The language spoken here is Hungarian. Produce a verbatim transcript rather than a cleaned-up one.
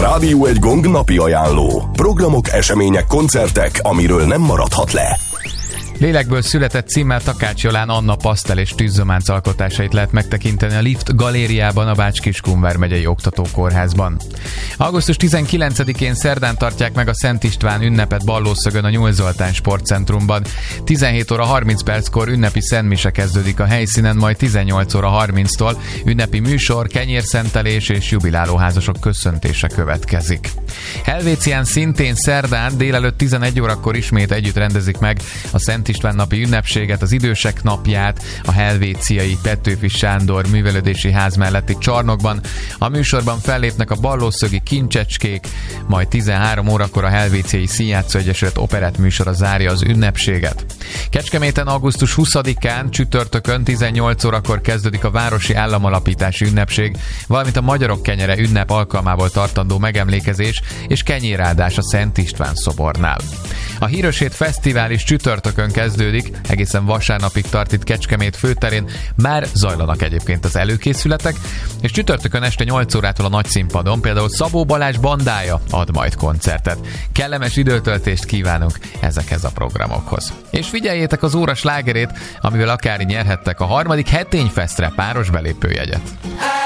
Rádió Egy Gong napi ajánló. Programok, események, koncertek, amiről nem maradhat le. Lélekből született címmel Takács Jolán Anna pasztel és tűzzománc alkotásait lehet megtekinteni a Lift galériában, a Bács-Kiskun megyei oktatókórházban. augusztus tizenkilencedikén szerdán tartják meg a Szent István ünnepet Ballószögön a Nyúl Zoltán Sportcentrumban. tizenhét óra harminc perckor ünnepi szentmise kezdődik a helyszínen, majd tizennyolc óra harminctól ünnepi műsor, kenyérszentelés és jubilálóházasok köszöntése következik. Helvécián szintén szerdán délelőtt tizenegy órakor ismét együtt rendezik meg a Szent István napi ünnepséget, az idősek napját a helvéciai Petőfi Sándor művelődési ház melletti csarnokban. A műsorban fellépnek a ballószögi Kincsecskék, majd tizenhárom órakor a helvéciai Színjátszó Egyesület operett műsora zárja az ünnepséget. Kecskeméten augusztus huszadikán csütörtökön tizennyolc órakor kezdődik a Városi Államalapítási Ünnepség, valamint a Magyarok Kenyere ünnep alkalmából tartandó megemlékezés és kenyéráldás a Szent István szobornál. A Hírösét Fesztivál is csütörtökön kezdődik, egészen vasárnapig tart itt Kecskemét főterén, már zajlanak egyébként az előkészületek, és csütörtökön este nyolc órától a nagyszínpadon például Szabó Balázs bandája ad majd koncertet. Kellemes időtöltést kívánunk ezekhez a programokhoz. És figyeljétek az óra slágerét, amivel akár nyerhettek a harmadik Hetényfesztre páros belépőjegyet.